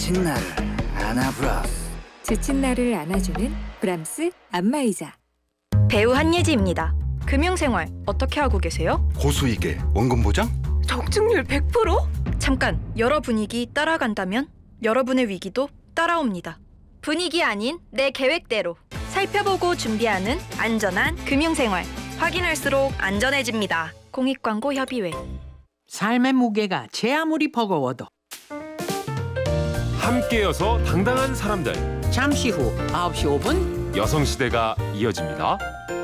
지친 나를 안아브라스. 지친 나를 안아주는 브람스 안마의자. 배우 한예지입니다. 금융생활 어떻게 하고 계세요? 고수익에 원금 보장? 적중률 100%? 잠깐, 여러 분위기 따라간다면 여러분의 위기도 따라옵니다. 분위기 아닌 내 계획대로 살펴보고 준비하는 안전한 금융생활. 확인할수록 안전해집니다. 공익광고협의회. 삶의 무게가 제 아무리 버거워도 함께여서 당당한 사람들. 잠시 후 9시 5분 여성시대가 이어집니다.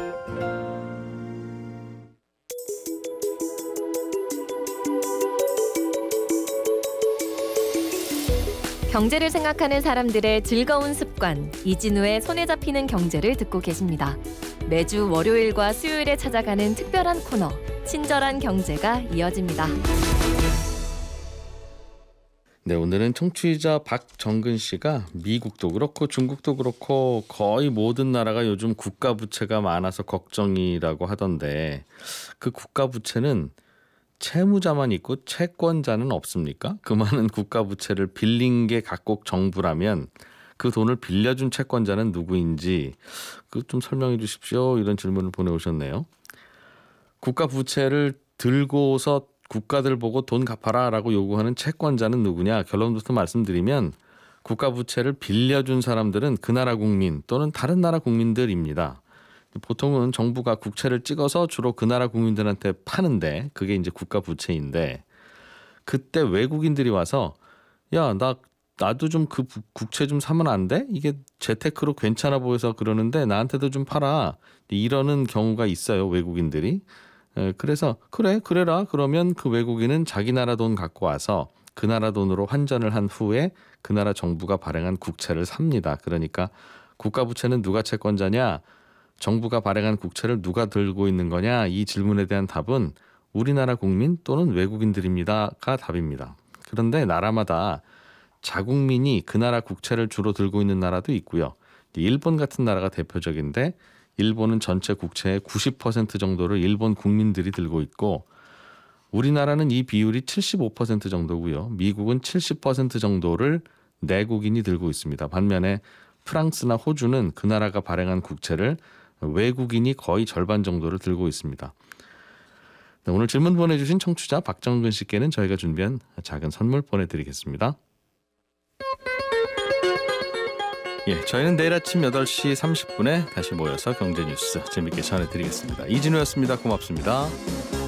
경제를 생각하는 사람들의 즐거운 습관, 이진우의 손에 잡히는 경제를 듣고 계십니다. 매주 월요일과 수요일에 찾아가는 특별한 코너, 친절한 경제가 이어집니다. 네, 오늘은 청취자 박정근 씨가 미국도 그렇고 중국도 그렇고 거의 모든 나라가 요즘 국가 부채가 많아서 걱정이라고 하던데, 그 국가 부채는 채무자만 있고 채권자는 없습니까? 그 많은 국가 부채를 빌린 게 각국 정부라면 그 돈을 빌려준 채권자는 누구인지 그 좀 설명해 주십시오. 이런 질문을 보내오셨네요. 국가 부채를 들고서 국가들 보고 돈 갚아라 라고 요구하는 채권자는 누구냐? 결론부터 말씀드리면 국가 부채를 빌려준 사람들은 그 나라 국민 또는 다른 나라 국민들입니다. 보통은 정부가 국채를 찍어서 주로 그 나라 국민들한테 파는데 그게 이제 국가 부채인데, 그때 외국인들이 와서 야, 나도 좀 그 국채 좀 사면 안 돼? 이게 재테크로 괜찮아 보여서 그러는데 나한테도 좀 팔아. 이러는 경우가 있어요, 외국인들이. 그래서 그래라 그러면 그 외국인은 자기 나라 돈 갖고 와서 그 나라 돈으로 환전을 한 후에 그 나라 정부가 발행한 국채를 삽니다. 그러니까 국가 부채는 누가 채권자냐? 정부가 발행한 국채를 누가 들고 있는 거냐? 이 질문에 대한 답은 우리나라 국민 또는 외국인들입니다가 답입니다. 그런데 나라마다 자국민이 그 나라 국채를 주로 들고 있는 나라도 있고요. 일본 같은 나라가 대표적인데, 일본은 전체 국채의 90% 정도를 일본 국민들이 들고 있고, 우리나라는 이 비율이 75% 정도고요. 미국은 70% 정도를 내국인이 들고 있습니다. 반면에 프랑스나 호주는 그 나라가 발행한 국채를 외국인이 거의 절반 정도를 들고 있습니다. 네, 오늘 질문 보내주신 청취자 박정근 씨께는 저희가 준비한 작은 선물 보내드리겠습니다. 예, 저희는 내일 아침 8시 30분에 다시 모여서 경제 뉴스 재밌게 전해드리겠습니다. 이진우였습니다. 고맙습니다.